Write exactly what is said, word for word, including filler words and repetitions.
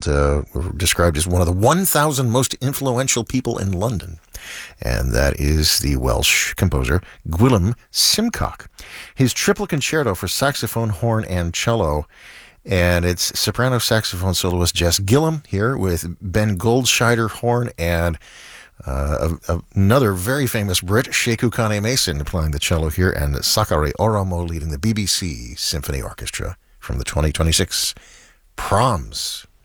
called, uh, described as one of the one thousand most influential people in London. And that is the Welsh composer Gwilym Simcock. His triple concerto for saxophone, horn, and cello. And it's soprano saxophone soloist Jess Gillum here with Ben Goldscheider horn and uh, a, a, another very famous Brit, Sheku Kane Mason, playing the cello here, and Sakari Oromo leading the B B C Symphony Orchestra from the twenty twenty-six Proms.